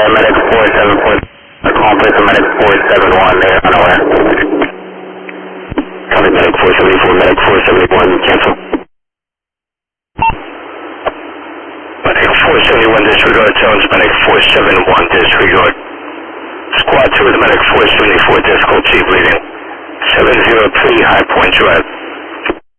medic 47 point, accomplice to medic 471, they're unaware. Copy medic 474, medic 471, cancel. Medic 471, disregard, Jones, medic 471, disregard. Squad 2 with medic 474, discal, chief leading. 703 High Point Drive.